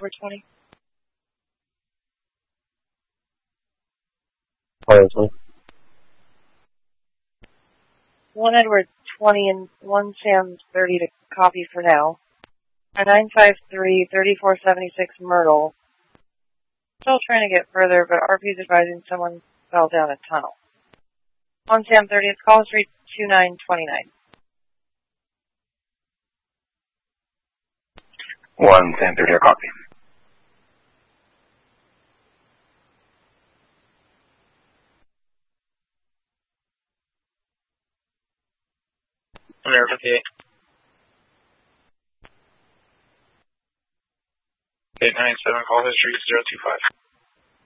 Edward 20. Honestly. 1 Edward 20 and 1 Sam 30 to copy for now. A 953-3476 Myrtle. Still trying to get further, but RP is advising someone fell down a tunnel. 1 Sam 30, it's call street 2929. 1 Sam 30, copy. America 58. 897, call history 025.